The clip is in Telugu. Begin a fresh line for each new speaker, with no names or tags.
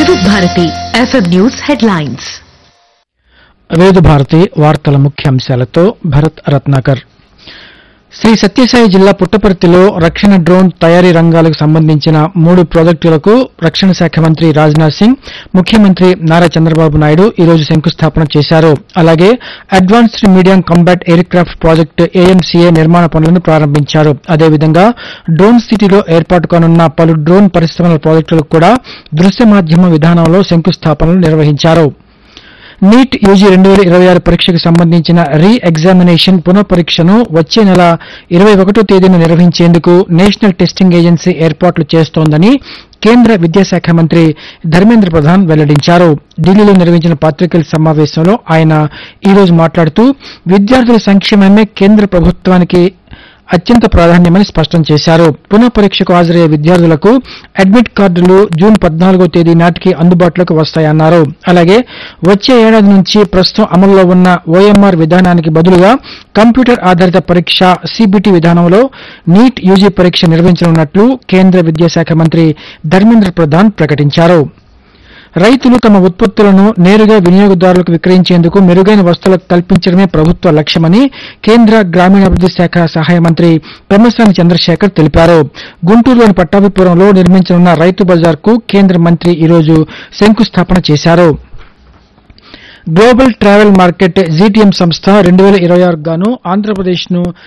వివిధ భారతి ఎఫ్ఎం న్యూస్ హెడ్లైన్స్.
వివిధ భారతి వార్తల ముఖ్యాంశాలతో భరత్ రత్నాకర్. శ్రీ సత్యసాయి జిల్లా పుట్టపర్తిలో రక్షణ డ్రోన్ తయారీ రంగాలకు సంబంధించిన 3 ప్రాజెక్టులకు రక్షణ శాఖ మంత్రి రాజ్నాథ్ సింగ్, ముఖ్యమంత్రి నారా చంద్రబాబు నాయుడు ఈరోజు శంకుస్థాపన చేశారు. అలాగే advanced medium combat air craft project AMCA నిర్మాణ పనులను ప్రారంభించారు. అదేవిధంగా డ్రోన్ సిటీలో ఏర్పాటు కానున్న పలు డ్రోన్ పరిశ్రమల ప్రాజెక్టులకు కూడా దృశ్య మాధ్యమ విధానంలో శంకుస్థాపనలు నిర్వహించారు. నీట్ యూజీ 2026 పరీక్షకు సంబంధించిన రీ ఎగ్జామినేషన్ పునఃపరీక్షను వచ్చే నెల 21వ తేదీన నిర్వహించేందుకు నేషనల్ టెస్టింగ్ ఏజెన్సీ ఏర్పాట్లు చేస్తోందని కేంద్ర విద్యాశాఖ మంత్రి ధర్మేంద్ర ప్రధాన్ వెల్లడించారు. ఢిల్లీలో నిర్వహించిన పాత్రికేయుల సమావేశంలో ఆయన ఈరోజు మాట్లాడుతూ విద్యార్థుల సంక్షేమమే కేంద్ర ప్రభుత్వానికి అత్యంత ప్రాధాన్యమని స్పష్టం చేశారు. పునః పరీక్షకు హాజరయ్యే విద్యార్థులకు అడ్మిట్ కార్డులు జూన్ 14వ తేదీ నాటికి అందుబాటులోకి వస్తాయన్నారు. అలాగే వచ్చే ఏడాది నుంచి ప్రస్తుతం అమల్లో ఉన్న ఓఎంఆర్ విధానానికి బదులుగా కంప్యూటర్ ఆధారిత పరీక్ష సీబీటీ విధానంలో నీట్ యూజీ పరీక్ష నిర్వహించనున్నట్లు కేంద్ర విద్యాశాఖ మంత్రి ధర్మేంద్ర ప్రధాన్ ప్రకటించారు. రైతులు తమ ఉత్పత్తులను నేరుగా వినియోగదారులకు విక్రయించేందుకు మెరుగైన వసతులు కల్పించడమే ప్రభుత్వ లక్ష్యమని కేంద్ర గ్రామీణాభివృద్ది శాఖ సహాయ మంత్రి పెమ్మసాని చంద్రశేఖర్ తెలిపారు. గుంటూరులోని పట్టాభిపురంలో నిర్మించనున్న రైతు బజార్కు కేంద్ర మంత్రి ఈరోజు శంకుస్థాపన చేశారు. గ్లోబల్ ట్రావెల్ మార్కెట్ జీటీఎం సంస్థ 2026 గాను ఆంధ్రప్రదేశ్ను